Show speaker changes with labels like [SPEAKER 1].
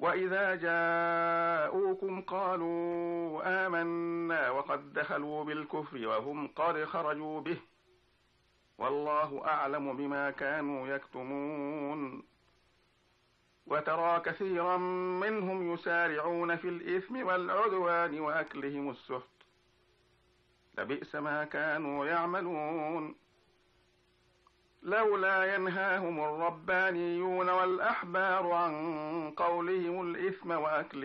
[SPEAKER 1] وإذا جاءوكم قالوا آمنا وقد دخلوا بالكفر وهم قد خرجوا به والله أعلم بما كانوا يكتمون وترى كثيرا منهم يسارعون في الإثم والعدوان وأكلهم السحت لبئس ما كانوا يعملون لولا ينهاهم الربانيون والأحبار عن قولهم الإثم وأكلهم